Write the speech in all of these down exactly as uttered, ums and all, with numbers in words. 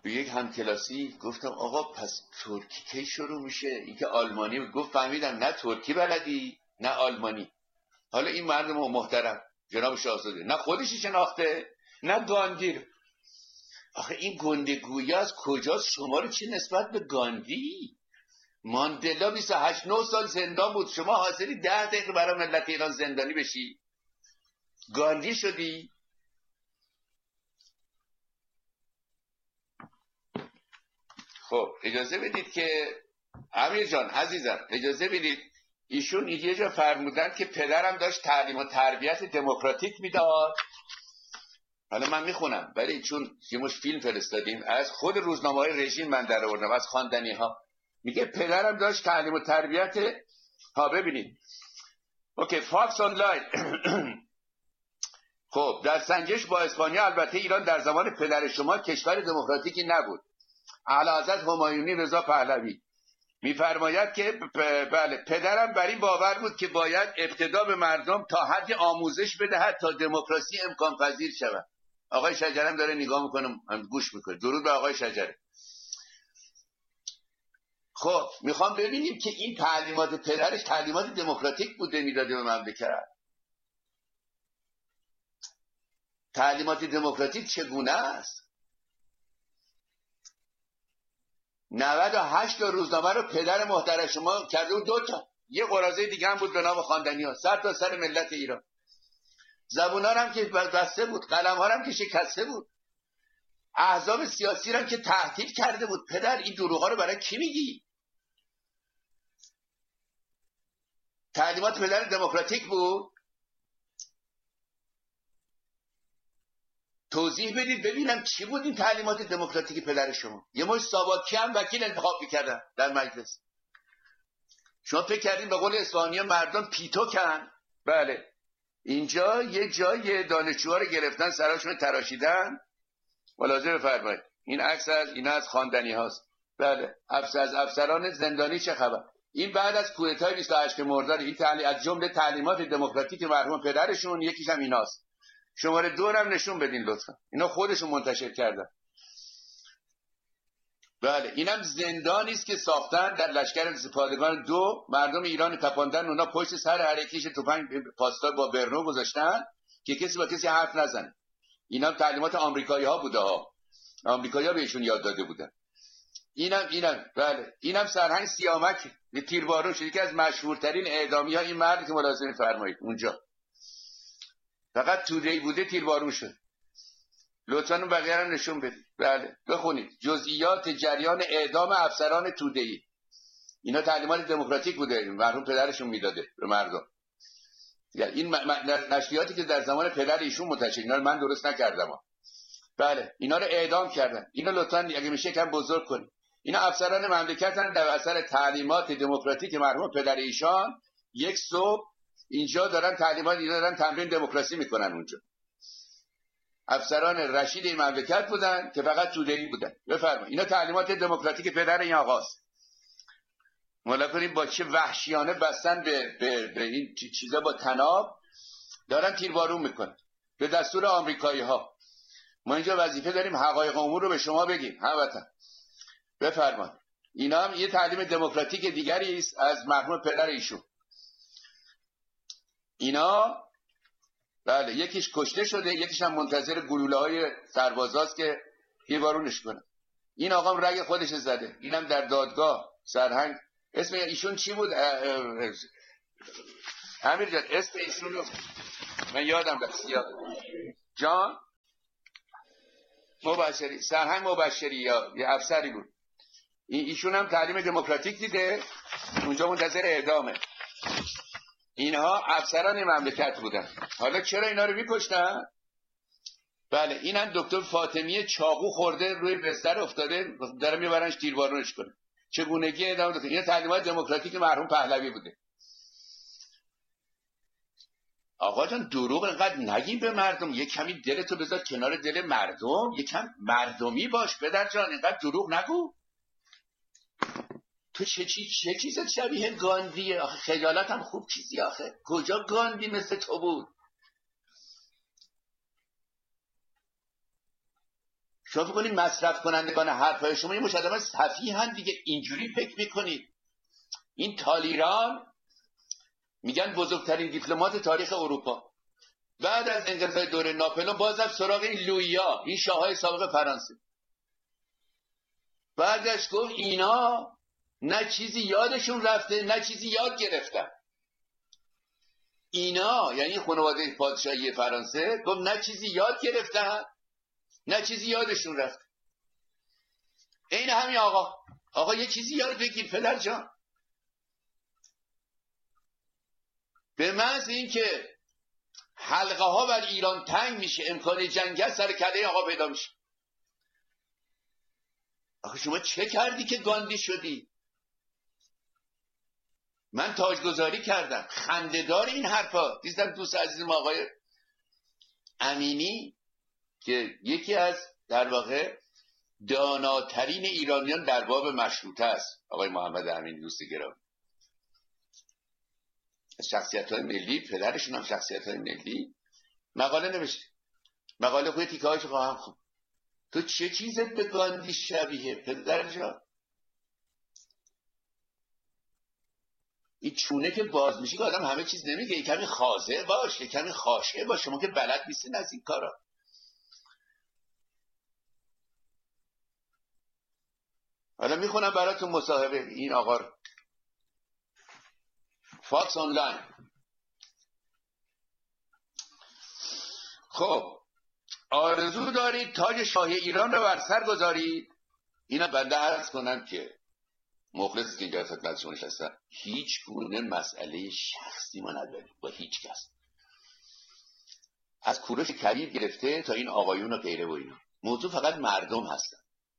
به یک همکلاسی گفتم آقا پس ترکی کی شروع میشه؟ این که آلمانی بود. گفت فهمیدم نه ترکی بلدی نه آلمانی. حالا این مردم محترم جناب شاهزاده نه خودشی شناخته نه گاندی. آخه این گندگویی از کجاست؟ شما رو چه نسبت به گاندی؟ ماندلا بیست و هشت نه سال زندان بود، شما حاضری ده دقیقه برای ملت ایران زندانی بشی؟ گاندی شدی؟ خب اجازه بدید که امیر جان عزیزم اجازه بدید، ایشون یه جا فرمودن که پدرم داشت تعلیم و تربیت دموکراتیک میداد. حالا من میخونم ولی چون یه مش فیلم فرستادیم از خود روزنامه‌های رژیم من در آوردم از خواندنی ها. میگه پدرم داشت تعلیم و تربیت ها ببینید. اوکی فاکس آنلاین. خب در سنجش با اسپانیا البته ایران در زمان پدر شما کشور دموکراتیکی نبود. اعلیحضرت همایونی رضا پهلوی میفرماید که بله پدرم بر این باور بود که باید ابتدا به مردم تا حد آموزش بدهد تا دموکراسی امکان پذیر شود. آقای شجرم داره نگاه میکنه گوش میکنه. درود به آقای شجره. خب میخوام ببینیم که این تعلیمات پدرش تعلیمات دموکراتیک بوده میداده به مملکت. تعلیمات دموکراتیک چگونه است؟ نود و هشت تا روزنامه رو پدر محترم شما کرده بود دو تا، یه قراضه دیگه هم بود به نام خواندنی ها، سر تا سر ملت ایران. زبون ها هم که بسته بود، قلم ها هم که شکسته بود، احزاب سیاسی هم که تهدید کرده بود. پدر این دروغ ها رو برای کی میگی؟ تعلیمات پدر دموکراتیک بود؟ توضیح بدید ببینم چی بود این تعلیمات دموکراتیک پدر شما؟ یه مش ساواکی هم وکیل انتخاب میکردن در مجلس. شما فکر کردین به قول اسپانیا مردم پیتوکن؟ بله اینجا یه جای دانشجوها رو گرفتن سراشون تراشیدن. ملاحظه بفرمایید این عکس از اینا از خواندنی هاست. بله افسر از افسران زندانی چه خبر؟ این بعد از کودتای بیست و هشت مرداد. این تعلیم از جمله تعلیمات دموکراتیک مرحوم پدرشون یکیش هم ایناست. شماره دو هم نشون بدین لطفا. اینا خودشون منتشر کردن. بله اینم زندانی است که ساختن در لشکر پادگان دو. مردم ایران تپاندن، اونا پشت سر هر یکیش تفنگ پاسدار با برنو گذاشتن که کسی با کسی حرف نزنه. اینم تعلیمات آمریکایی ها بوده ها. آمریکایی ها بهشون یاد داده بودن. اینم اینم بله اینم سرهنگ سیامک یه تیربارون شد، یکی از مشهورترین اعدامی ها این مرد که ملاحظه می‌فرمایید اونجا فقط توده‌ای بوده تیربارون شد. لطفاً اون بقیه رو نشون بدید. بله بخونید جزئیات جریان اعدام افسران توده‌ای. اینا تعلیمات دموکراتیک بوده مرحوم پدرشون میداده به مردم. یعنی این نشریاتی که در زمان پدر ایشون منتشر، اینا رو من درست نکردم ها. بله اینا رو اعدام کردن. اینا لطفاً اگه میشه کم بزرگ کنید. اینا افسران مملکتن در اثر تعلیمات دموکراتیک مرحوم پدر ایشان. یک صبح اینجا دارن تعلیمات اینا دارن تمرین دموکراسی میکنن اونجا. افسران رشید این مملکت بودن که فقط توده‌ای بودن. بفرمایید اینا تعلیمات دموکراتیک پدر این آقاست. مولا کنیم با چه وحشیانه بستن به, به, به این چیزا با تناب دارن تیربارون میکنن به دستور آمریکایی ها. ما اینجا وظیفه داریم حقایق امور رو به شما بگیم هموطن. بفرمایید اینا هم یه تعلیم دموکراتیک دیگری است از مرحوم پدر ایشون. اینا بله یکیش کشته شده، یکیش هم منتظر گلوله های سربازاست که تیربارونش کنه. این آقا رگ خودش زده. اینم در دادگاه سرهنگ. اسم ایشون چی بود؟ امیر جان اسم ایشون رو من یادم رفت. یاد جان مبشری، سرهنگ مبشری یا یه افسری بود. ایشون هم تعلیم دموکراتیک دیده، اونجا منتظر اعدامه. اینها افسران مملکت بودن. حالا چرا اینا رو می‌کشتن؟ بله اینم دکتر فاطمی چاقو خورده روی بستر افتاده داره میبرنش تیربارونش کنه. چگونگی اعدام داده. این تعلیمات دموکراتیک مرحوم پهلوی بوده. آقا جان دروغ اینقدر نگیم به مردم. یک کمی دلتو بذار کنار دل مردم، یک کم مردمی باش پدر جان. اینقدر دروغ نگو. تو چه چیز چه چیزت شبیه گاندیه؟ آخه خجالت هم خوب چیزی آخه. کجا گاندی مثل تو بود؟ شما فکر کنید مصرف کنندگان حرفای شما این مشاهده سفیهن دیگه، اینجوری فکر میکنید. این تالیران میگن بزرگترین دیپلمات تاریخ اروپا. بعد از انقلاب دوره ناپلئون باز رفت سراغ این لویا، این شاههای سابق فرانسه. بعدش گفت اینا نه چیزی یادشون رفته نه چیزی یاد گرفتن. اینا یعنی خانواده پادشاهی فرانسه، گفت نه چیزی یاد گرفتن نه چیزی یادشون رفته. این همین آقا آقا یه چیزی یاد بگیر پدر جان. به محض این که حلقه ها بر ایران تنگ میشه، امکان جنگ است، سر کله آقا پیدا میشه. آخه شما چه کردی که گاندی شدی؟ من تاجگذاری کردم. خنده‌دار این حرفا. دیدم دوست عزیزم آقای امینی که یکی از در واقع داناترین ایرانیان در باب مشروطه است، آقای محمد امینی دوست گرامی، شخصیت‌های ملی، پدرشون هم شخصیت‌های ملی، مقاله نوشته. مقاله خوی تیکه هایش خواهم خوب. تو چه چیزت به گاندی شبیه پدر جان؟ این چونه که باز میشه که آدم همه چیز نمیگه. یک کمی خاضع باش، یک کمی خاشعه باش. شما که بلد نیستین از این کارا. حالا میخونم براتون مصاحبه این آقا رو. فاکس آنلاین. خب آرزو دارید تاج شاهی ایران رو بر سر گذارید؟ اینا بنده عرض کنم که مخلص که اینجا خدمت شما نشستم، هیچ گونه مسئله شخصی ما نداریم با هیچ کس، از کوروش کبیر گرفته تا این آقایون و غیره و اینا. موضوع فقط مردم هستن،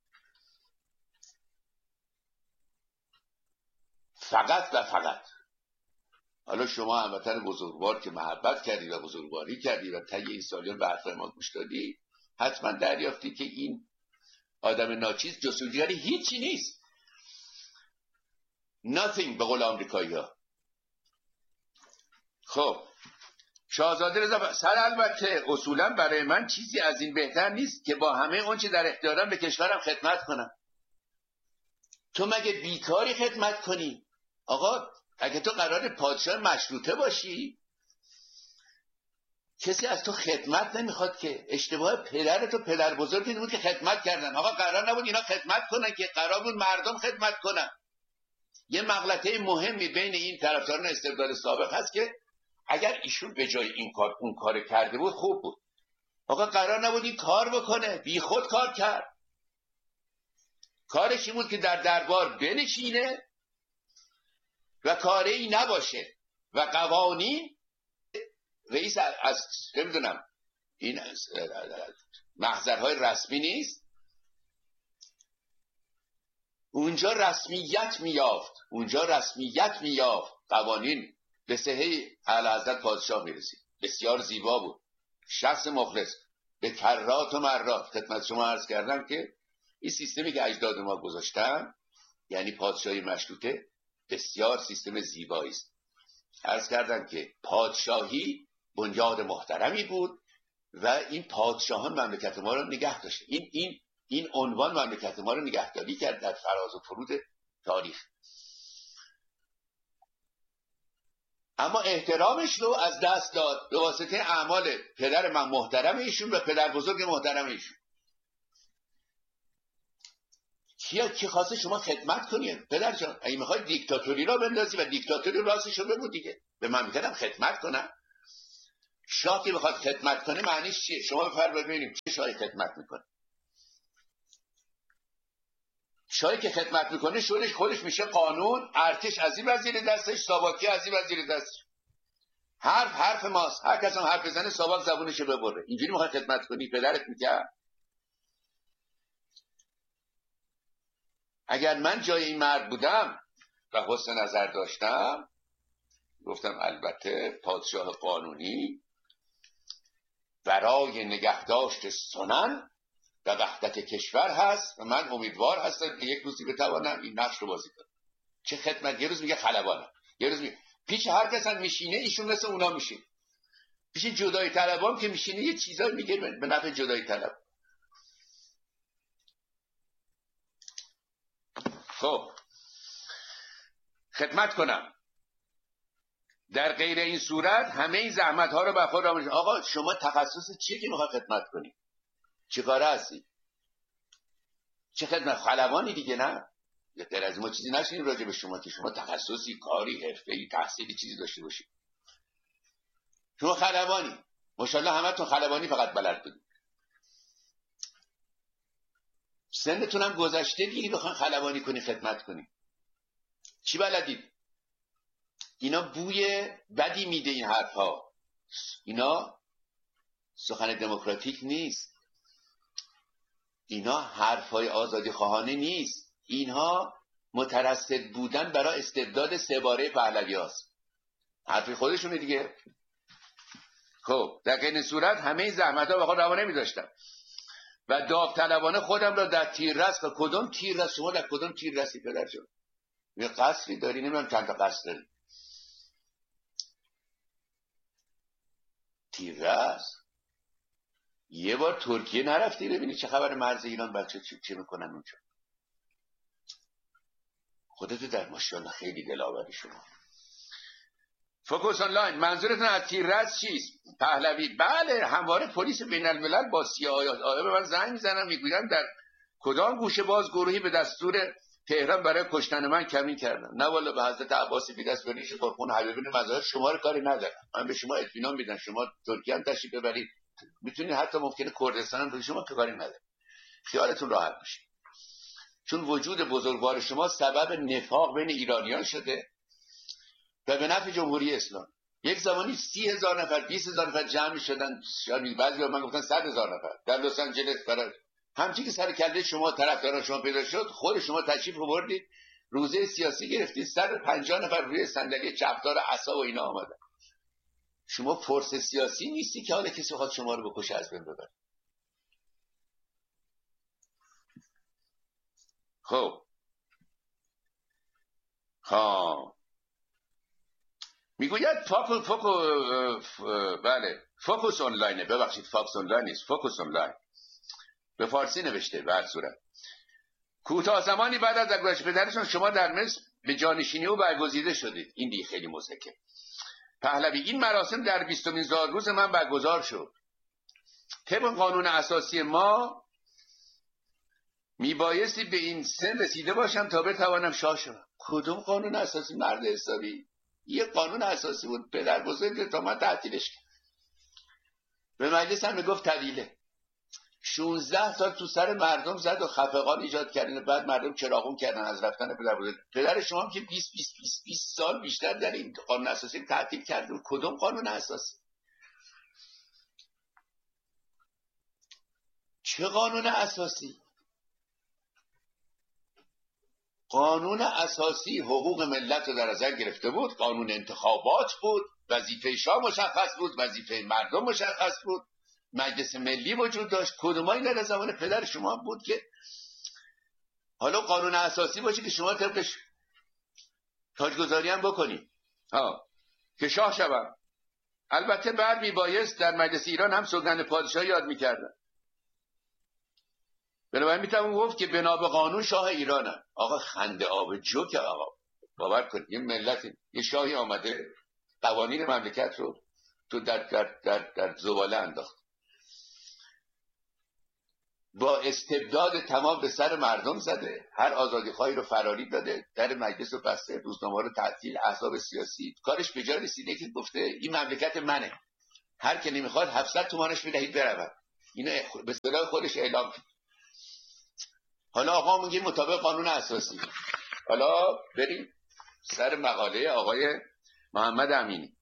فقط و فقط. حالا شما هموطن بزرگوار که محبت کردید و بزرگواری کردید و طی این سالیان به حرف ما گوش دادید، حتما دریافتی که این آدم ناچیز جستجوگر هیچی نیست. nothing به قول آمریکایی ها. خب شاهزاده رضا سر البته اصولا برای من چیزی از این بهتر نیست که با همه اون چه در اختیارم به کشورم خدمت کنم. تو مگه بیکاری خدمت کنی؟ آقا اگه تو قرار پادشاه مشروطه باشی، کسی از تو خدمت نمیخواد که. اشتباه پدرت و پدر بزرگت بود که خدمت کردن. آقا قرار نبود اینا خدمت کنن که، قرار بود مردم خدمت کنن. یه مغلطه مهمی بین این طرفداران استبداد سابق هست که اگر ایشون به جای این کار اون کار کرده بود خوب بود. آقا قرار نبود این کار بکنه، بی خود کار کرد. کارش این بود که در دربار بنشینه و کاری ای نباشه و قوانین رئیس از نمیدونم این محضرهای رسمی نیست، اونجا رسمیت میافت، اونجا رسمیت میافت، قوانین به صحه اعلیحضرت پادشاه میرسید. بسیار زیبا بود. شخص مخلص به کرات و مرات خدمت شما عرض کردم که این سیستمی که اجداد ما گذاشتن، یعنی پادشاهی مشروطه، بسیار سیستم زیبایی است. عرض کردم که پادشاهی بنیاد محترمی بود و این پادشاهان مملکت ما رو نگه داشت. این این این عنوان مملکت ما رو نگهداری کرد در فراز و فرود تاریخ. اما احترامش رو از دست داد به واسطه اعمال پدر من محترم ایشون و پدر بزرگ محترم ایشون. کیا کی خواسته شما خدمت کنید پدر جان؟ اگه میخوای دیکتاتوری را بندازی و دیکتاتوری راستش رو بگو دیگه، به مملکتم خدمت کنم. شاه که بخواد خدمت کنه معنیش چیه؟ شما بفر ببینیم چه شاهی خدمت میکنه. شاهی که خدمت میکنه شورش خودش میشه قانون، ارتش از این وزیر دستش، ساواکی از این وزیر دستش. حرف حرف ماست، هر کس هم حرف بزنه ساواک زبونشو ببره. اینجوری میخوای خدمت کنی؟ پدرت میکرد؟ اگر من جای این مرد بودم و حسن نظر داشتم، گفتم البته پادشاه قانونی برای نگهداشت سنن و وحدت کشور هست و من امیدوار هستم که یک روزی بتوانم این نقش رو بازی کنم. چه خدمت؟ یه روز میگه خلبانم، یه روز میگه پیش هر کس هم میشینه ایشون مثل اونا میشین. پیش جدایی طلبام که میشینه یه چیزایی میگه به نفع جدایی طلب. خب خدمت کنم، در غیر این صورت همه این زحمت ها رو به خود راه. آقا شما تخصص چیه که میخوای خدمت کنی؟ چه کاره هستی؟ چه خدمت؟ خلبانی دیگه نه؟ یا غیر از ما چیزی نشینیم راجع به شما که شما تخصصی، کاری، حرفه‌ای، تحصیلی چیزی داشته باشید. شما خلبانی، ماشاءالله همتون خلبانی فقط بلد بودید. سنتون هم گذشته دیگه بخواین خلبانی کنی خدمت کنی. چی بلدید؟ اینا بوی بدی میده این حرفها. اینا سخن دموکراتیک نیست. اینا حرفهای آزادی خواهانه نیست. اینها مترصد بودن برای استبداد سه باره پهلوی هاست. حرفی خودشونه دیگه. خب در این صورت همه زحمت ها به خود روا نمی‌داشتم و داوطلبانه خودم را در تیررس، و کدوم تیررس؟ شما در کدوم تیررسی پدر جان؟ یه قصری داری؟ نمیدونم چند تا قصر داری. تیررس؟ یه بار ترکیه نرفتی ببینی چه خبر مرز ایران بچه چی, چی میکنن اونجا؟ خودتو در ماشاءالله خیلی دلاوری شما. فوکوس آنلاین، منظورتون از تیررس چیست؟ پهلوی؟ بله، همواره پلیس بین الملل با سیاهی آیا به من زنگ میزنن میگویم در کدام گوشه باز گروهی به دستور تهران برای کشتن من کمین کردن. نه والا به حضرت عباس بیدست بریش پرخون حبیبین مظاهر شما رو کاری ندارم. من به شما اطمینان میدم شما ترکیه هم تشریف ببرید، میتونید حتی ممکنه کردستان هم به شما که کاری نداره. خیالتون راحت باشه. چون وجود بزرگوار شما سبب نفاق بین ایرانیان شده و به نفع جمهوری اسلامی. یک زمانی سی هزار نفر، بیست هزار نفر جمع شدن، شاید بعضی من گفتن صد هزار نفر در لس آنجلس برای همچین که سر کله شما طرفداران شما پیدا شد، خود شما تشریف آوردید روزه سیاسی گرفتید، صد و پنجاه نفر روی صندلی چپدار عصا و اینا آمدن. شما فرس سیاسی نیستی که حالا کسی خواهد شما رو بکشه از بین ببره. خب ها میگوید فاکو فاکو بله فوکوس آنلاینه، ببخشید فاکس آنلاین نیست، فوکوس آنلاین به فارسی نوشته. به هر صورت کوتاه زمانی بعد از درگذشت پدرشون شما در مصر به جانشینی او برگزیده شدید. این دیگه خیلی مضحکه. پهلوی، این مراسم در بیستمین زادروز من برگزار شد. طبق قانون اساسی ما میبایستی به این سن رسیده باشم تا بتوانم شاه شدم. کدوم قانون اساسی مرد حسابی؟ یه قانون اساسی بود پدر بزرگ تا من تعطیلش کرد. به مجلس هم میگفت طویله. شانزده سال تو سر مردم زد و خفقان ایجاد کردن، بعد مردم چراغون کردن از رفتن پدر بزرگ. پدر شما هم که بیست بیست بیست بیست سال بیشتر در این قانون اساسی تعطیل کرده. کدوم قانون اساسی؟ چه قانون اساسی؟ قانون اساسی حقوق ملت رو در نظر گرفته بود، قانون انتخابات بود، وظیفه شاه مشخص بود، وظیفه مردم مشخص بود، مجلس ملی وجود داشت. کدومایی در زمان پدر شما بود که حالا قانون اساسی باشه که شما طبقش تاجگذاری هم بکنی ها که شاه شوم. البته بعد میبایست در مجلس ایران هم سوگند پادشاه یاد میکردن. بنابراین میتونم گفت که بنا به قانون شاه ایرانم. آقا خنده آب جوک. آقا باور کن یه ملت، یه شاهی آمده قوانین مملکت رو تو در در در در زباله انداخت، با استبداد تمام به سر مردم زده، هر آزادی خواهی رو فراری داده، در مجلس رو بسته، روزنامه رو تعطیل، احزاب سیاسی. کارش به جا رسیده که گفته این مملکت منه، هر که نمیخواد هفتصد تومانش بدهید برود. اینو به اصطلاح خودش اعلام کرد. حالا آقا میگه مطابق قانون اساسی. حالا بریم سر مقاله آقای محمد امینی.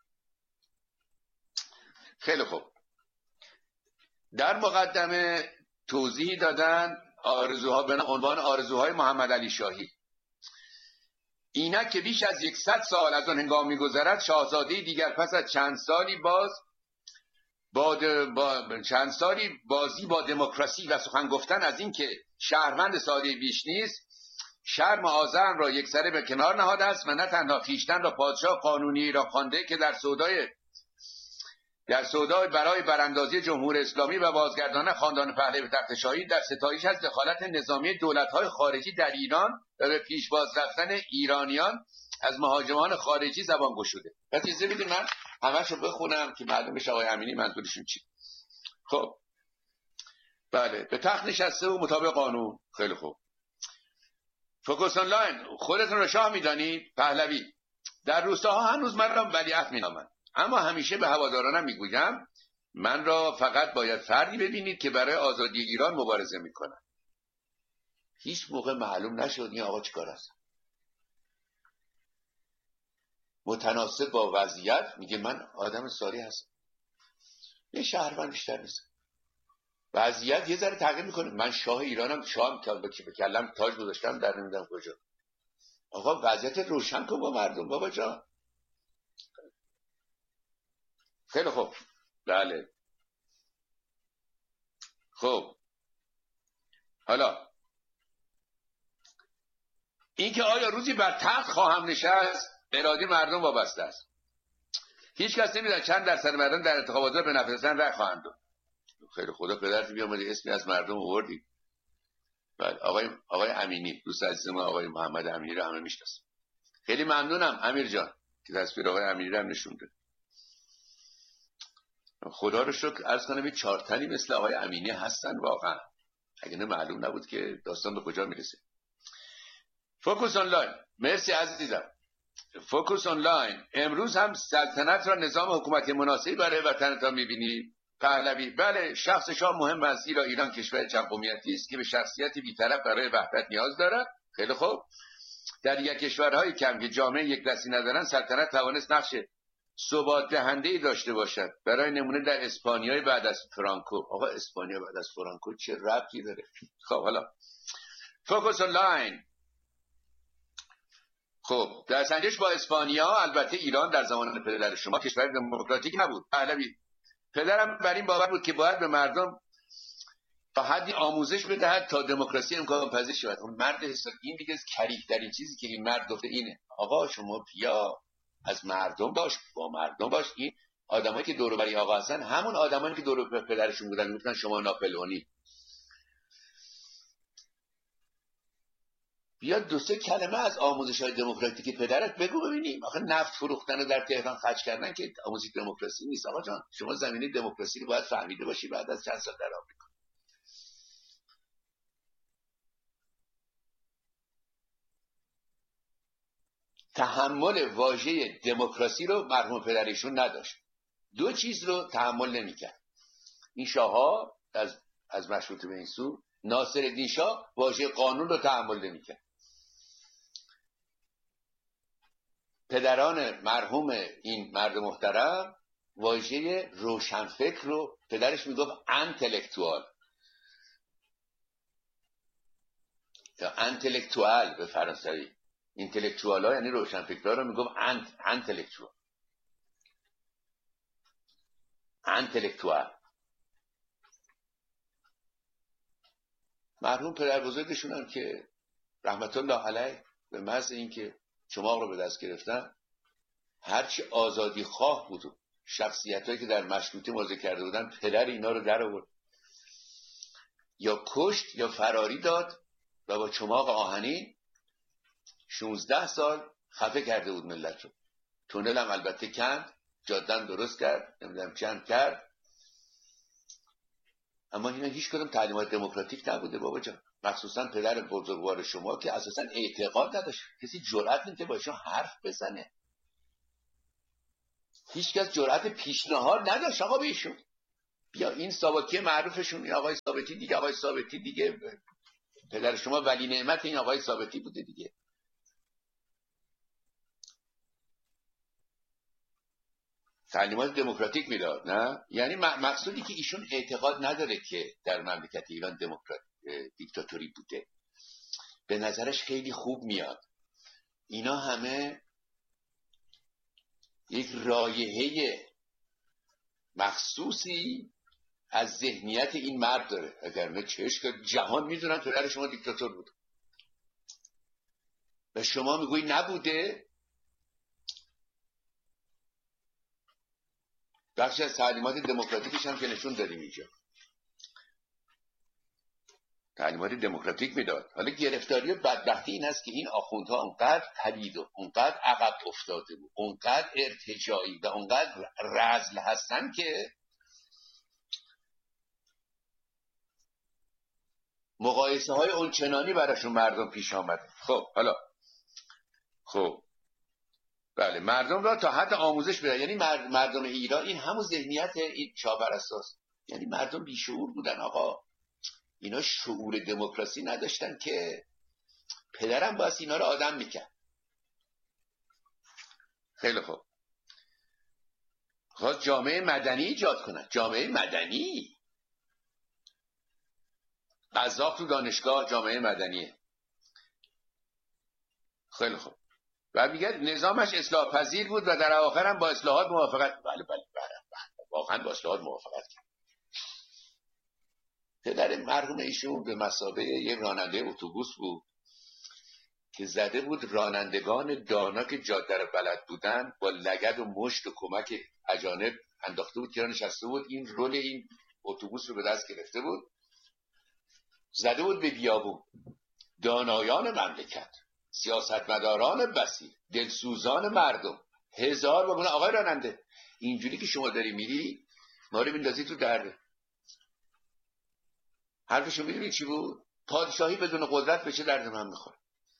خیلی خوب. در مقدمه توضیح دادن آرزوها به عنوان آرزوهای محمد علی شاهی. اینک که بیش از یکصد سال از آن هنگام می‌گذرد، شاهزاده دیگر پس از چند سالی باز با, با چند سالی بازی با دموکراسی و سخن گفتن از این که شهروند ساده بیش نیست، شرم آذرم را یکسره به کنار نهاده است و نه تنها خویشتن را پادشاه قانونی را خوانده که در سودای در سودای برای براندازی جمهوری اسلامی و بازگرداندن خاندان پهلوی به تخت شاهی در ستایش از دخالت نظامی دولت‌های خارجی در ایران و به پیشواز رفتن ایرانیان از مهاجمان خارجی زبان گشوده. پس اجازه بدید من همه‌شو بخونم که معلوم بشه آقای امینی منظورشون چی. خب بله، به تخت نشسته و مطابق قانون. خیلی خوب. فوکوس آنلاین، خودتون رو شاه میدانید؟ پهلوی: در روستاها هنوز من را ولیعهد مینامند، اما همیشه به هوادارانم میگویم من را فقط باید فردی ببینید که برای آزادی ایران مبارزه میکنه. هیچ موقع معلوم نشد این آقا چیکار است. متناسب با وضعیت میگه من آدم ساری هستم، یه شهروند بیشتر نیست. وضعیت یه ذره تغییر میکنه. من شاه ایرانم، شاه که به کلم تاج گذاشتم در نمیدونم کجا. آقا وضعیت روشن کن با مردم بابا جان. خیلی خوب. بله. خب حالا اینکه آیا روزی بر تخت خواهم نشست اراده مردم وابسته است. هیچ کس نمیدونه چند درصد مردم در انتخابات به نفع رأی رأی خواهند داد. خیلی خدا پدرت بیامده اسمی از مردم آوردی. بله آقای آقای امینی، دوست عزیز ما آقای محمد امینی رو همه میشناسن. خیلی ممنونم امیر جان که تصویر آقای امینی رو هم نشونده. خدا رو شکر عرض کنم این چهار تنی مثل آقای امینی هستن واقعا. اگه نه معلوم نبود که داستان به کجا میرسه. فوکوس آنلاین، مرسی عزیزم. فوکوس آنلاین، امروز هم سلطنت را نظام حکومتی مناسبی برای وطنتان میبینی؟ پهلوی: بله، شخص شاه مهم است، زیرا ایران کشور چند قومیتی است که به شخصیتی بی‌طرف برای وحدت نیاز دارد. خیلی خوب. در یک کشورهای کم که جامعه یک دستی ندارند سلطنت توانست نقش ثبات دهنده‌ای داشته باشد. برای نمونه در اسپانیای بعد از فرانکو. آقا اسپانیا بعد از فرانکو چه ربطی داره؟ خب حالا فوکوس آنلاین. خب در سنجش با اسپانیا، البته ایران در زمان پدر شما کشور دموکراتیک نبود. پهلوی: پدرم بر این باور بود که باید به مردم تا حدی آموزش بدهد تا دموکراسی امکان پذیر شود. اون مرد حساب این دیگه کریک در این چیزی که این مرد گفته اینه. آقا شما بیا از مردم باش، با مردم باش. این آدمایی که دور و بر آقا هستن همون آدمایی که دور و بر پدرشون بودن میگفتن شما ناپلئونی. بیا دو سه کلمه از آموزش‌های دموکراتیک پدرت بگو ببینیم. آخه نفت فروختن رو در تهران خرج کردن که آموزش دموکراسی نیست. آقا جان شما زمینه دموکراسی رو باید فهمیده باشی بعد از چند سال در آمریکا. تحمل واژه دموکراسی رو مرحوم پدرشون نداشت. دو چیز رو تحمل نمی‌کرد. این شاه‌ها از از مشروطه به این سو، ناصرالدین شاه واژه قانون رو تحمل نمی‌کرد. پدران مرحوم این مرد محترم واژه روشنفکر رو، پدرش میگفت انتلکتوال یا انتلکتوال به فرانسوی. اینتלקچوال ها یعنی روشنفکرها رو میگفت انت انتلکتوال انتلکتوال. مرحوم پدر بزرگشون هم که رحمت الله علیه به محض اینکه چماق رو به دست گرفتن هرچی آزادی خواه بود، شخصیتایی که در مشروطه موضع کرده بودن پدر اینا رو در آورد، یا کشت یا فراری داد و با چماق آهنین شانزده سال خفه کرده بود ملت رو. تونل هم البته کند، جادن درست کرد، نمیدونم چند کرد، اما اینا هیچ کدوم تعلیمات دموکراتیک نبوده بابا جان. مخصوصا پدر بزرگوار شما که اساسا اعتقاد نداشت، کسی جرئت نمی‌کرد با ایشون حرف بزنه، هیچ کس جرأت پیشنهاد نداشت آقا بهشون. بیا این ساواکی معروفشون، این آقای ثابتی دیگه، آقای ثابتی دیگه پدر شما ولی نعمت این آقای ثابتی بوده دیگه. تعلیمات دموکراتیک میداد نه؟ یعنی مقصودی که ایشون اعتقاد نداره که در مملکت ایران دموکرات دیکتاتوری بوده، به نظرش خیلی خوب میاد. اینا همه یک رایحه مخصوصی از ذهنیت این مرد داره. اگر نه چش که جهان میدونن پدر شما دیکتاتور بود و شما میگویی نبوده. بخشی از تعلیمات دموکراتیکش هم که نشون دادیم اینجا، تعلیمات دموکراتیک میداد. حالا گرفتاری و بدبختی این هست که این آخوندها اونقدر پلید و اونقدر عقب افتاده بود، اونقدر ارتجاعی و اونقدر رذل هستن که مقایسه های اونچنانی براشون مردم پیش آمده. خب حالا خب بله، مردم را تا حد آموزش بده. یعنی مردم ایران این همون ذهنیت این شاه پرستاست، یعنی مردم بیشعور بودن آقا، اینا شعور دموکراسی نداشتن که پدرم باید اینا رو آدم میکرد. خیلی خوب، خواست جامعه مدنی ایجاد کنن، جامعه مدنی. قذاف تو دانشگاه جامعه مدنیه. خیلی خوب، و میگه نظامش اصلاح پذیر بود و در آخر هم با اصلاحات موافقت. بله بله بله واقعا با اصلاحات موافقت کرد. پدر مرحوم ایشون به مثابه یک راننده اتوبوس بود که زده بود رانندگان دانا که جاده رو بلد بودن با لگد و مشت و کمک اجانب انداخته بود که نشسته بود، این رول این اتوبوس رو به دست گرفته بود، زده بود به بیابون. دانایان مملکت، سیاستمداران بسیط، دلسوزان مردم، هزار بگونه آقای راننده اینجوری که شما داری میری ما رو میندازی تو درده. حرفشو میدونی چی بود؟ پادشاهی بدون قدرت به چه درد من میخوره.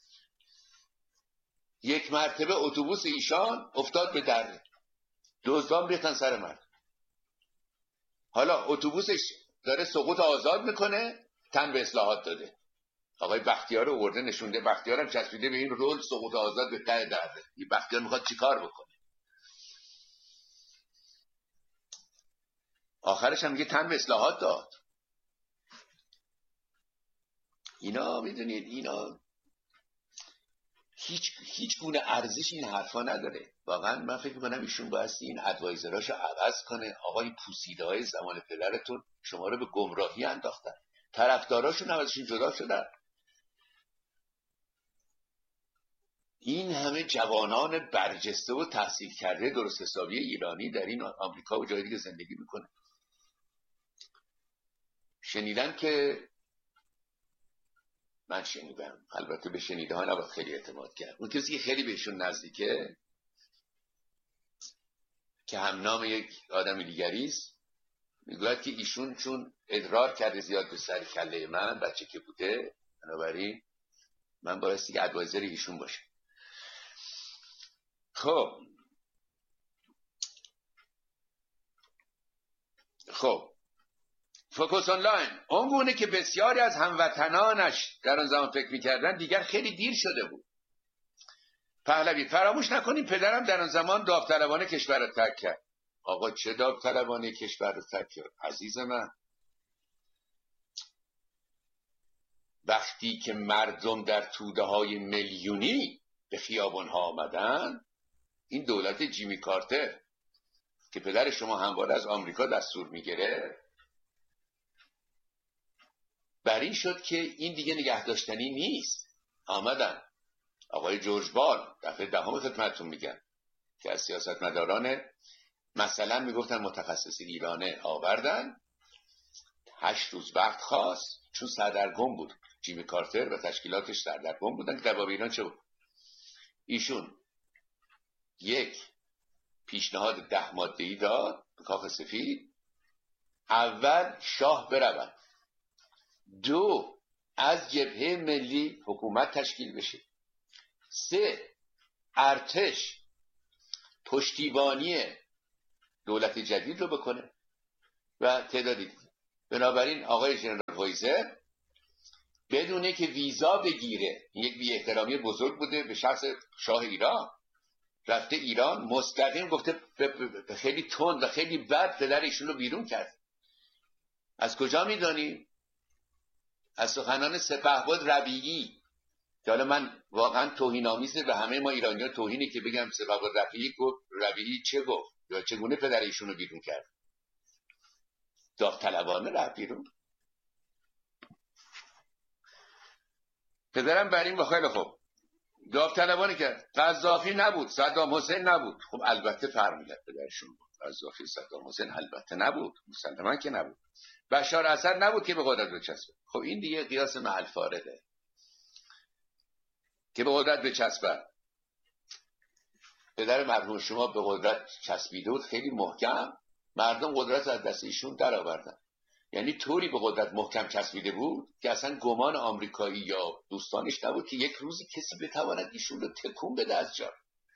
یک مرتبه اتوبوس ایشان افتاد به درده، دزدان ریختن سر مرد. حالا اتوبوسش داره سقوط آزاد میکنه، تن به اصلاحات داده. آقای بختیار رو ورده نشونده، بختیار هم چسبیده به این رول سقوط آزاد به ته درده. این بختیار میخواد چیکار بکنه؟ آخرش هم میگه تن به اصلاحات داد. اینا میدونید اینا هیچ هیچ گونه ارزش این حرفا نداره. واقعا من فکر می‌کنم ایشون بایستی این ادوایزراشو عوض کنه. آقای پوسیده های زمان پدرتون شما رو به گمراهی انداختن، طرفداراشون هم ازشون جدا شدن. این همه جوانان برجسته و تحصیل کرده درست حسابی ایرانی در این آمریکا و جای دیگه زندگی میکنه. شنیدن که من شنیدم، البته به شنیده ها نباید خیلی اعتماد کرد، اون کسی که خیلی بهشون نزدیکه که هم نام یک آدم دیگریست میگوید که ایشون چون ادرار کرده زیاد به سر کله من بچه که بوده، بنابراین من بایستی که ادوایزر ایشون باشه. خب خب فوکوس آنلاین اون گونه که بسیاری از هموطنانش در آن زمان فکر میکردن دیگر خیلی دیر شده بود. پهلوی فراموش نکنیم پدرم در آن زمان داوطلبانه کشور را ترک کرد. آقا چه داوطلبانه کشور را ترک کرد عزیز من؟ وقتی که مردم در توده های میلیونی به خیابان ها آمدن، این دولت جیمی کارتر که پدر شما همواره از آمریکا دستور میگیره بر این شد که این دیگه نگه داشتنی نیست. آمدن آقای جورج بال دفعه دهم خدمتتون میگن که از سیاستمداران مثلا میگفتن متخصصین ایرانه آوردن، هشت روز وقت خواست چون سردرگم بود جیمی کارتر و تشکیلاتش سردرگم بودن که در باب ایران چه بود. ایشون یک پیشنهاد ده ماده‌ای داد به کاخ سفید. اول شاه برود، دو از جبهه ملی حکومت تشکیل بشه، سه ارتش پشتیبانی دولت جدید رو بکنه و تعدادی. بنابراین آقای ژنرال وایزر بدونه که ویزا بگیره، یک بی احترامی بزرگ بوده به شخص شاه ایران، رفته ایران مستقیم گفته به خیلی تند و خیلی بد پدر ایشون رو بیرون کرد. از کجا میدانیم؟ از سخنان سپهبد ربیعی که حالا من واقعا توهین‌آمیزه به همه ما ایرانی‌ها توهینی که بگم سپهبد ربیعی گفت. ربیعی چه گفت یا چگونه پدر ایشون رو بیرون کرد؟ داوطلبانه رفت بیرون. پدرم بر این با خیلی خوب داوطلبانه کرد. قذافی نبود، صدام حسین نبود. خب البته فرق می‌کرد پدرشون بود. قذافی صدام حسین البته نبود، مسلما که نبود. بشار اسد نبود که به قدرت بچسبه. خب این دیگه قیاس محل فارغه که به قدرت بچسبه. پدر مرحوم شما به قدرت چسبیده بود خیلی محکم، مردم قدرت از دست ایشون در آوردن. یعنی طوری به قدرت محکم چسبیده بود که اصلا گمان آمریکایی یا دوستانش نبود که یک روزی کسی بتواند ایشون رو تکون بده از جا.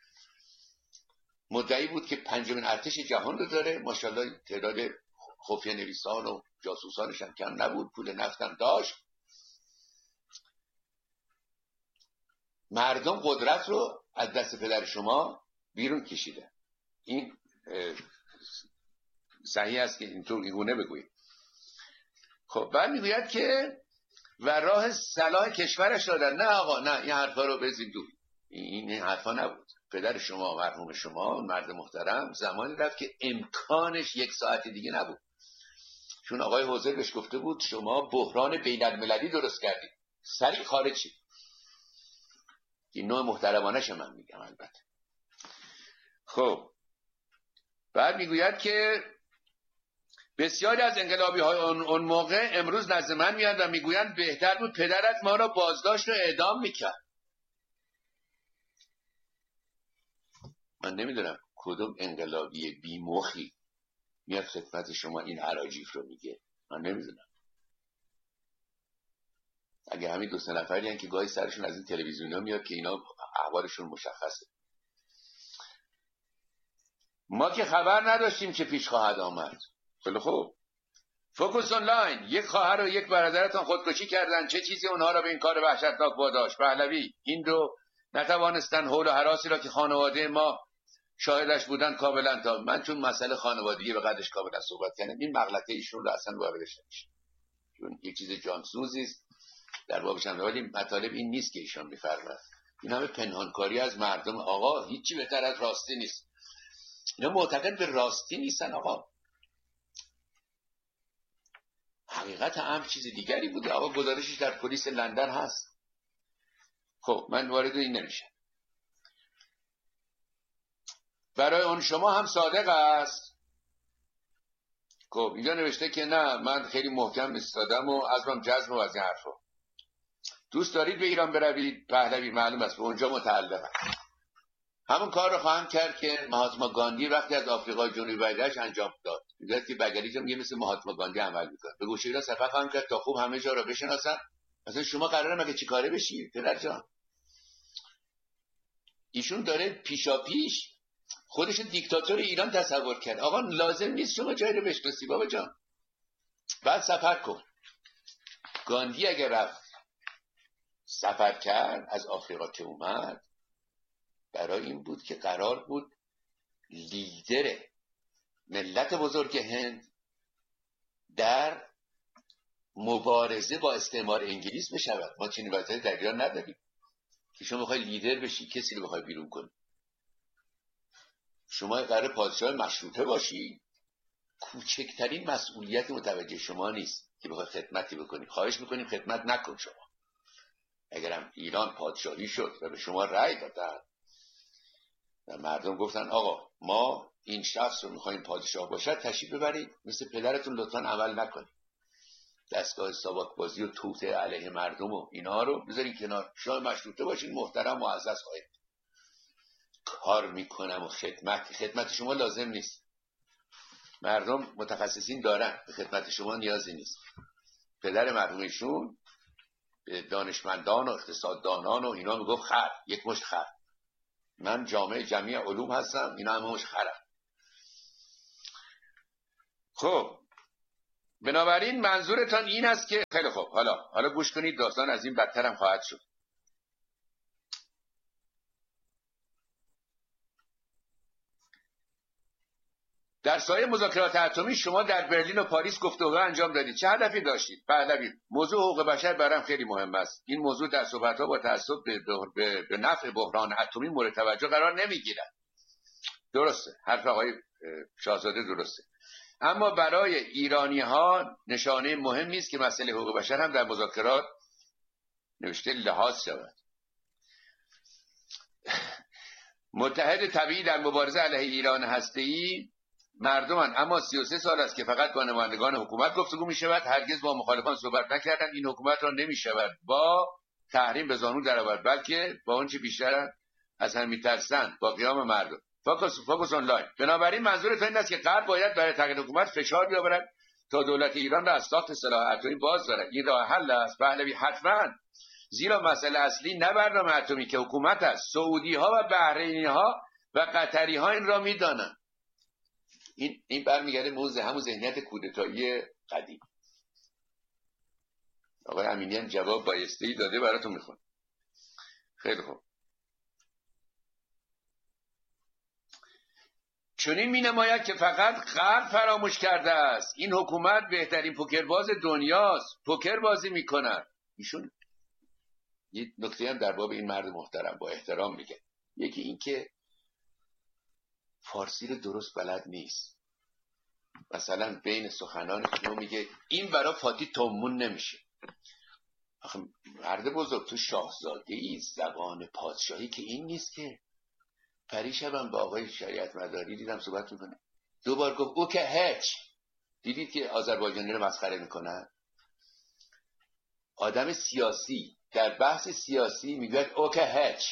مدعی بود که پنجمین ارتش جهان رو داره، ماشاءالله تعداد خفیه نویسان و جاسوسانش هم کم نبود، پول نفتم داشت. مردم قدرت رو از دست پدر شما بیرون کشیده. این صحیح است که اینطور اینگونه بگویید. خب بعد میگوید که و راه صلاح کشورش دادن. نه آقا، نه، این حرفا رو بزید دور. این حرفا نبود. پدر شما، مرحوم شما، مرد محترم، زمانی رفت که امکانش یک ساعت دیگه نبود، چون آقای حوزر بهش گفته بود شما بحران بین المللی درست کردید، سریع خارج شید. این نوع محترمانش من میگم البته. خب بعد میگوید که بسیاری از انقلابی های اون, اون موقع امروز نزد من میاد و میگویند بهتر بود پدرت ما را بازداشت و اعدام میکرد. من نمیدونم کدوم انقلابی بیمخی میاد خدمت شما این عراجیف رو میگه. من نمیدونم. اگه همین دو سه نفری هن که گاهی سرشون از این تلویزیونا میاد که اینا احوالشون مشخصه. ما که خبر نداشتیم چه پیش خواهد آمد. خیلی خوب. فوکوس آنلاین، یک خواهر و یک برادرتان خودکشی کردن، چه چیزی اونها را به این کار وحشتناک واداشت؟ پهلوی، این رو نتوانستن حول و هراسی را که خانواده ما شاهدش بودن کاملا تا من چون مسئله خانوادگی به قدرش کاملا صحبت کردم، این مغلطه ایشون رو اصلا واردش نمیشه، چون یک چیز جانسوزی است در بابش هم. ولی مطالب این نیست که ایشون میفرماید. این همه پنهانکاری از مردم. آقا هیچی بهتر از راستی نیست. اینا معتقد به راستی نیستن. آقا حقیقت امر چیز دیگری بوده. آقا گزارشش در پلیس لندن هست. خب من وارد این نمیشم. برای اون شما هم صادق است. خب اینجا نوشته که نه من خیلی محکم ایستادم و عزمم جزم و از این حرفا. دوست دارید به ایران بروید؟ پهلوی، معلوم است به اونجا متعلقم. همون کار رو خواهم کرد که مهاتما گاندی وقتی از آفریقای جنوبی برگشت انجام داد. میگه که بگریجم میگه مثل مهاتما گاندی عمل میکنه. به گوشه ایران سفر خواهم کرد تا خوب همه جا رو بشناسن. مثلا شما قراره مگه چیکاره بشی پدر جان؟ ایشون داره پیشا پیش خودش دیکتاتور ایران تصور کرد. آقا لازم نیست شما جایی رو بشناسی بابا جان. بعد سفر کن. گاندی اگر رفت سفر کرد از آفریقا که اومد، برای این بود که قرار بود لیدر ملت بزرگ هند در مبارزه با استعمار انگلیس بشود. ما چنین وضعیتی در ایران نداریم که شما بخوای لیدر بشی کسی رو بخوای بیرون کنی. شما قرار پادشاه مشروطه باشی، کوچکترین مسئولیت متوجه شما نیست که بخوای خدمتی بکنی. خواهش میکنیم خدمت نکن. شما اگرم ایران پادشاهی شد و به شما رأی دادن و مردم گفتن آقا ما این شخص رو میخوایم پادشاه باشد، تشریف ببرید مثل پدرتون لطفا عمل نکنید. دستگاه ساواک بازی و توته علیه مردم و اینا رو بذارین کنار. شاه مشروطه باشین، محترم معزز خواهید کار میکنم و خدمت خدمت شما لازم نیست. مردم متخصصین دارن، به خدمت شما نیازی نیست. پدر مرحومشون به دانشمندان و اقتصاددانان و اینا میگفت خر، یک مشت خر. من جامعه جمعی علوم هستم، اینا همه مشت خرم. خب بنابراین منظورتان این است که خیلی خوب، حالا حالا گوش کنید، داستان از این بدتر هم خواهد شد. در سایه مذاکرات اتمی شما در برلین و پاریس گفتگو انجام دادید. چه هدفی داشتید؟ پهلوی، موضوع حقوق بشر برام خیلی مهم است. این موضوع در صحبت‌ها با تعصب به, به, به نفع بحران اتمی مورد توجه قرار نمیگیرد. درسته، حرف آقای شاهزاده درسته. اما برای ایرانی‌ها نشانه مهمی است که مسئله حقوق بشر هم در مذاکرات نوشته لحاظ شود. متحد طبیعی در مبارزه علیه ایران هسته‌ای مردمان، اما سی و سه سال است که فقط با نمایندگان حکومت گفتگو می شود، هرگز با مخالفان صحبت نکردند. این حکومت را نمی شود با تحریم به زانو درآورد، بلکه با اون چه بیشتر از هم میترسند، با قیام مردم. فوکس فوکس آنلاین. بنابراین منظور تو این است که غرب باید برای تغییر حکومت فشار بیاورد تا دولت ایران را از ساخت سلاح اتمی باز دارد. این راه حل است پهلوی، حتما، زیرا مسئله اصلی نه برنامه اتمی که حکومت است. سعودی ها و بحرینی ها و قطری ها این را میدانند. این این برمیگرده موضوع همون ذهنیت کودتایی قدیم. آقای امینی هم جواب بایسته‌ای داده، براتون میخونم. خیلی خوب. چنین می نماید که فقط غرب فراموش کرده است این حکومت بهترین پوکرباز دنیاست، پوکر بازی میکند. ایشون یه نکته هم در باب این مرد محترم با احترام میگه. یکی این که فارسی رو درست بلد نیست. مثلا بین سخنان شما میگه این برای فاتی تومون نمیشه. آخه مرد بزرگ، تو شاهزاده ای، زبان پادشاهی که این نیست که. پریشبم با آقای شریعت مداری دیدم صحبت میکنه، دو بار گفت او که هچ. دیدید که آذربایجانی رو مسخره میکنن؟ آدم سیاسی در بحث سیاسی میگه او که هچ.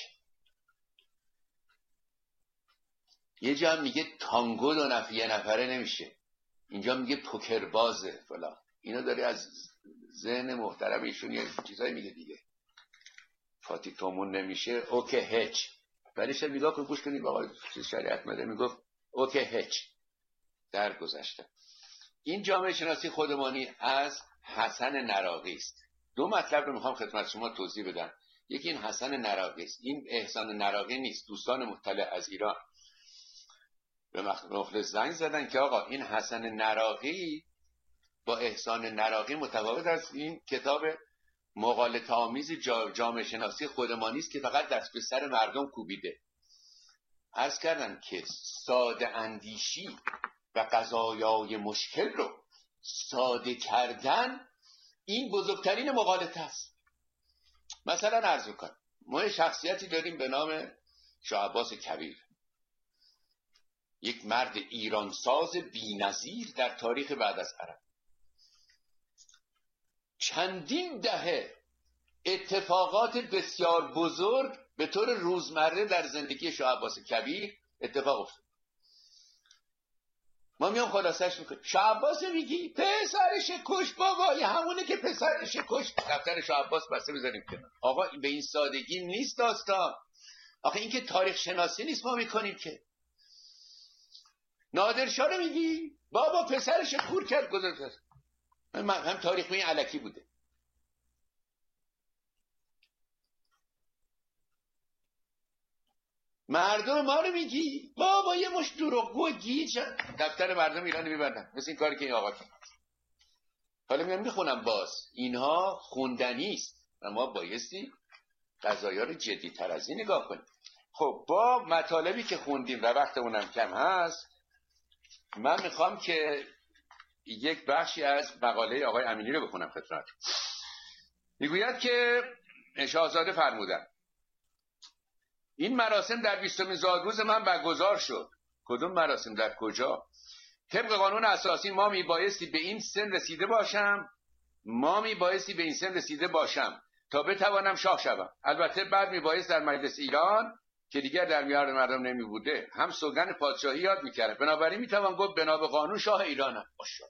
یه جا میگه تانگو دو نفر یه نفره نمیشه، اینجا میگه پوکر بازه فلان. اینا داره از ذهن محترم ایشون یه چیزایی میگه دیگه. فاتی تومون نمیشه، او که هچ. ولی شب نگاه کن، گوش کنید با آقای شریعت مداری میگفت او که هچ. در گذشته این جامعه شناسی خودمانی از حسن نراقی است. دو مطلب رو میخوام خدمت شما توضیح بدم. یکی این حسن نراقی است، این احسان نراقی نیست. دوستان مطلع از ایران به مخلص زنگ زدن که آقا این حسن نراقی با احسان نراقی متفاوت است. این کتاب مغالطه آمیز جامعه شناسی خودمانی است که فقط دست به سر مردم کوبیده. عرض کردم که ساده اندیشی و قضایای مشکل رو ساده کردن این بزرگترین مغالطه است. مثلا عرض می‌کنم ما شخصیتی داریم به نام شاه عباس کبیر، یک مرد ایرانساز بی‌نظیر در تاریخ بعد از عرب. چندین دهه اتفاقات بسیار بزرگ به طور روزمره در زندگی شاه عباس کبیر اتفاق افتاد. ما میام خلاصش میکنیم. شاه عباس میگی پسرش کش بابا، یه همونه که پسرش کش. دفتر شاه عباس بسته بذاریم کنار. آقا به این سادگی نیست داستان. آخه این که تاریخ شناسی نیست ما میکنیم که. نادرشاه رو میگی بابا پسرش کور کرد گذاشت. هم تاریخ این علکی بوده. مردم ما رو میگی بابا یه مش دروغگو گیج. دفتر مردم ایران میبندن مثل این کاری که این آقا کرد. حالا میام میخونم باز اینها خوندنی است و ما بایستی قضایا رو جدی تر از این نگاه کنیم. خب با مطالبی که خوندیم و وقتمونم کم هست، من میخوام که یک بخشی از مقاله آقای امینی رو بخونم خدمت. میگوید که شاهزاده فرمودن این مراسم در بیستمین زادروز من برگزار شد. کدوم مراسم؟ در کجا؟ طبق قانون اساسی ما میبایستی به این سن رسیده باشم ما میبایستی به این سن رسیده باشم تا بتوانم شاه شوم. البته بعد میبایست در مجلس ایران که دیگر در میان مردم نمیبوده هم سوگند پادشاهی یاد میکردم. بنابراین میتوان گفت بنا به قانون شاه ایرانم.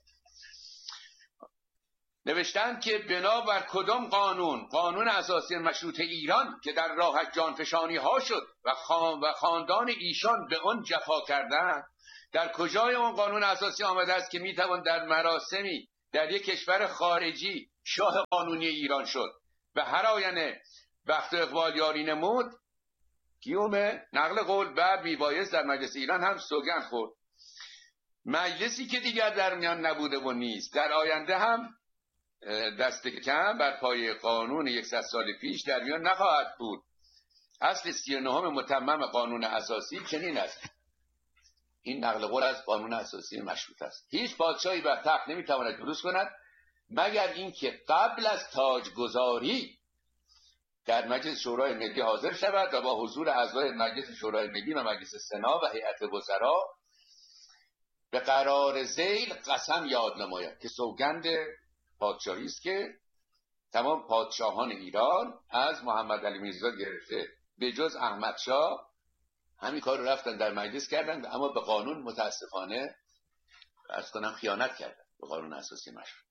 نوشتند که بنا بر کدام قانون؟ قانون اساسی مشروطه ایران که در راهش جانفشانی ها شد و, خان و خاندان ایشان به آن جفا کردند. در کجای اون قانون اساسی آمده است که میتوان در مراسمی در یک کشور خارجی شاه قانونی ایران شد و هر آینه وقت اقبال یاری نمود کیومه نقل قول بعد میبایست در مجلس ایران هم سوگند خورد. مجلسی که دیگر در میان نبوده و نیست در آینده هم دست کم بر پای قانون یکصد سال پیش در میان نخواهد بود. اصل سی و نهم متمم قانون اساسی چنین است. این نقل قول از قانون اساسی مشروط است. هیچ پادشاهی بر تخت نمیتواند جلوس کند مگر اینکه قبل از تاجگذاری در مجلس شورای ملی حاضر شود و با حضور اعضای مجلس شورای ملی و مجلس سنا و هیئت وزرا به قرار ذیل قسم یاد نماید، که سوگند پادشاهی است که تمام پادشاهان ایران از محمد علی میرزا گرفته به جز احمد شاه همین کار رو رفتن در مجلس کردن، اما به قانون متاسفانه عرض کنم خیانت کردن، به قانون اساسی مشروع.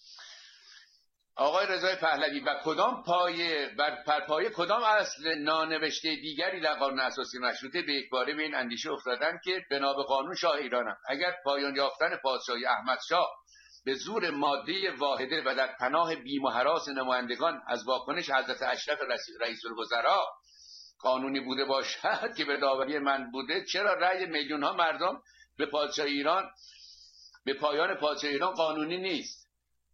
آقای رضای پهلوی و کدام پایه بر پرپایه کدام اصل نانوشته دیگری در قانون اساسی مشروطه به یک باره به این اندیشه افتادند که بنا به قانون شاه ایرانم اگر پایان یافتن پادشاهی احمد شاه به زور ماده واحده و در پناه بیم و هراس نمایندگان از واکنش حضرت اشرف رئیس الوزراء قانونی بوده باشد که به داوری من بوده، چرا رأی میلیون ها مردم به پادشاه ایران به پایان پادشاه ایران قانونی نیست؟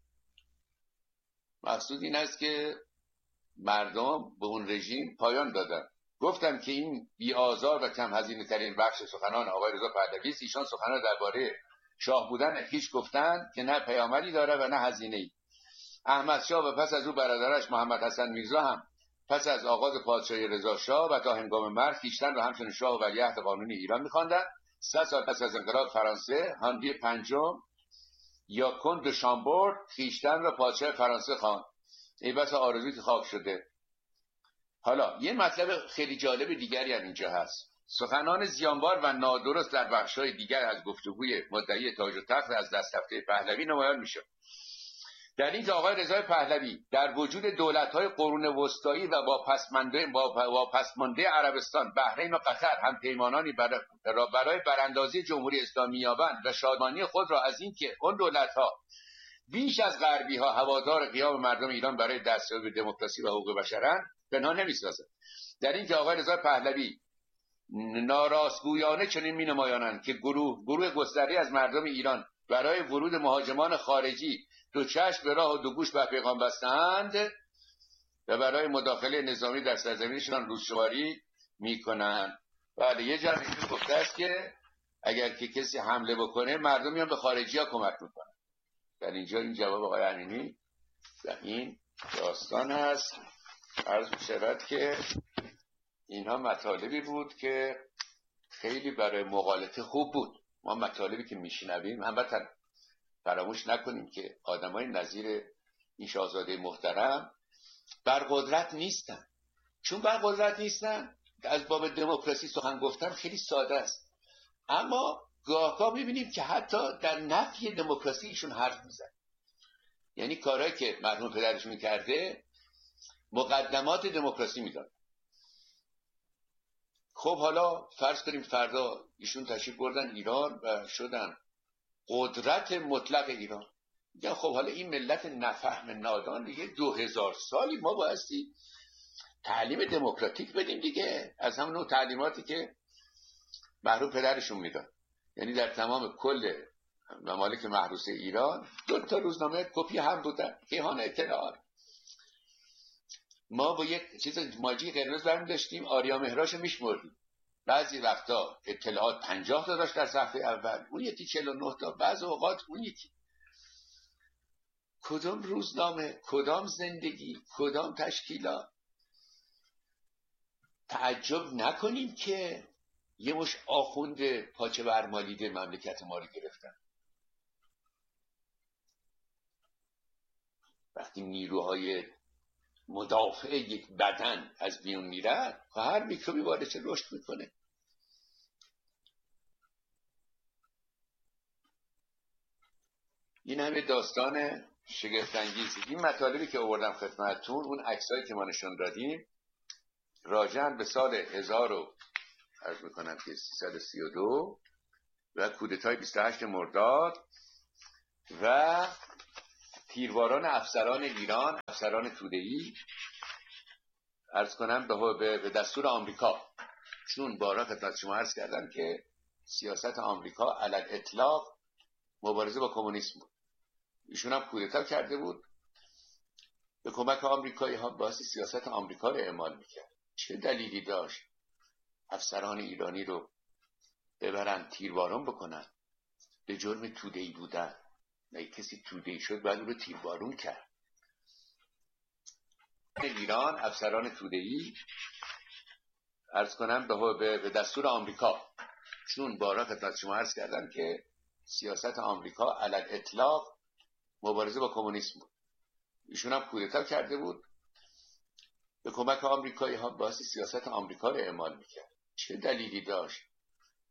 مقصود این است که مردم به اون رژیم پایان دادن. گفتم که این بی آزار و کم هزینه ترین بخش سخنان آقای رضا پهلوی است. ایشان سخنان درباره شاه بودن هیچ گفتن که نه پیامدی داره و نه هزینه‌ای. احمد شاه و پس از او برادرش محمد حسن میرزا هم پس از آغاز پادشاهی رضا شاه و تا هنگام مرگ خویشتن را همچون شاه و ولیعهد قانونی ایران می‌خواندند. سه سال پس از انقلاب فرانسه هانری پنجم یا کند شامبورد خویشتن را پادشاه فرانسه خواند. ای بس آرزویی که خاک شده. حالا یه مطلب خیلی جالب دیگری هم اینجا هست. سخنان زیانبار و نادرست در بخش‌های دیگر از گفتگوی مدعی تاج و تخت از دست رفته پهلوی نمایان میشه. در این که آقای رضای پهلوی در وجود دولت‌های قرون وسطایی و واپسمانده واپسمانده عربستان، بحرین و قطر هم پیمانانی برای برای براندازی جمهوری اسلامی یابند و شادمانی خود را از این که اون دولت‌ها بیش از غربی ها هوادار قیام مردم ایران برای دستیابی به دموکراسی و حقوق بشرند پنهان نمی‌سازد. در این که آقای رضا پهلوی ناراستگویانه چنین می‌نمایانند که گروه گروه گسترده از مردم ایران برای ورود مهاجمان خارجی دو چشم به راه و دو گوش به پیغام بستند و برای مداخله نظامی در سرزمینشان روزشماری می‌کنند. بله، یه جمعی گفته است که اگر که کسی حمله بکنه مردم میان به خارجی‌ها کمک می‌کنن. در اینجا این جواب آقای امینی و این داستان هست. عرض می‌شود که اینها مطالبی بود که خیلی برای مقالطه خوب بود. ما مطالبی که میشنویم البته فراموش نکنیم که آدمای نظیر این شاهزاده محترم بر قدرت نیستن. چون بر قدرت نیستن از باب دموکراسی سخن گفتن خیلی ساده است، اما گاه گاه میبینیم که حتی در نفی دموکراسی ایشون حرف میزن. یعنی کارهایی که مرحوم پدرشون کرده مقدمات دموکراسی میداد. خب حالا فرض کنیم فردا ایشون تشریف بردن ایران و شدن قدرت مطلق ایران. یا خب حالا این ملت نفهم نادان دیگه دو هزار سالی ما بایستی تعلیم دموکراتیک بدیم دیگه، از همون نوع تعلیماتی که مرحوم پدرشون میداد. یعنی در تمام کل ممالک محروسه ایران دو تا روزنامه کپی هم بودن، کیهان اطلاعات. ما با یک چیز ماجی قرمز برمی داشتیم، آریا مهراشو میشمردیم. بعضی وقتا اطلاعات پنجاه تا داشت در صفحه اول، اون یکی چهل و نه تا، بعض اوقات اون یکی. کدام روزنامه، کدام زندگی، کدام تشکیلات؟ تعجب نکنیم که یه مش آخوند پاچه برمالیده مملکت ما رو گرفتن. وقتی نیروهای مدافع یک بدن از میون میرن، هر میکروبی واردش رشد میکنه. این همه داستان شگفت انگیزی. این مطالبی که آوردم خدمتتون، اون عکسایی که ما نشون دادیم راجعاً به سال هزار و عرض میکنم که سیصد و سی و دو و کودتای بیست و هشت مرداد و تیرباران افسران ایران، افسران توده‌ای، عرض کنم به به دستور آمریکا. چون بارها خدمت شما عرض کردم که سیاست آمریکا علی اطلاق مبارزه با کمونیسم بود. ایشون هم کودتا کرده بود، به کمک آمریکایی ها باعث سیاست آمریکا رو اعمال میکرد. چه دلیلی داشت افسران ایرانی رو ببرن تیرباران بکنن به جرم توده‌ای بودن؟ نه، کسی توده‌ای شد بعد اون رو تیربارون کرد. ایران افسران توده‌ای، عرض کنم به به دستور آمریکا. چون بارها خدمت شما عرض کردم که سیاست آمریکا علل اطلاق مبارزه با کمونیسم بود. ایشون هم کودتا کرده بود، به کمک آمریکایی ها باعث سیاست آمریکا رو اعمال میکرد. چه دلیلی داشت